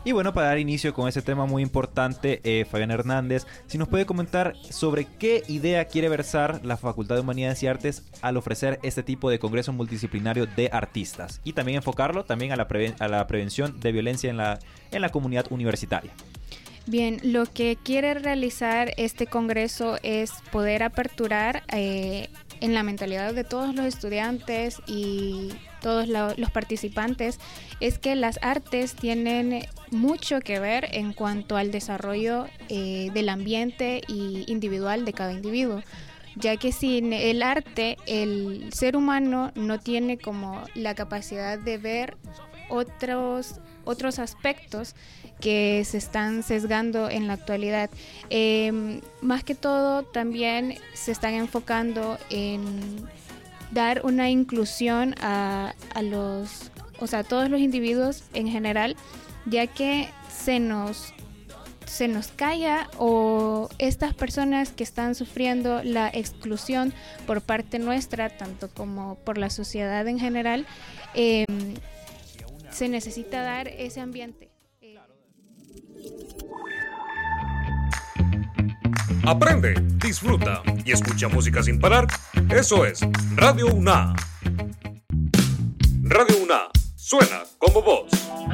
Y bueno, para dar inicio con ese tema muy importante, Fabián Hernández, si nos puede comentar sobre qué idea quiere versar la Facultad de Humanidades y Artes al ofrecer este tipo de congreso multidisciplinario de artistas y también enfocarlo también a la prevención de violencia en la comunidad universitaria. Bien, lo que quiere realizar este congreso es poder aperturar en la mentalidad de todos los estudiantes y todos los participantes, es que las artes tienen mucho que ver en cuanto al desarrollo del ambiente y individual de cada individuo, ya que sin el arte el ser humano no tiene como la capacidad de ver otros aspectos que se están sesgando en la actualidad. Más que todo también se están enfocando en dar una inclusión a todos los individuos en general, ya que se nos calla, o estas personas que están sufriendo la exclusión por parte nuestra, tanto como por la sociedad en general, se necesita dar ese ambiente. Aprende, disfruta y escucha música sin parar. Eso es Radio UNA. Radio UNA suena como vos.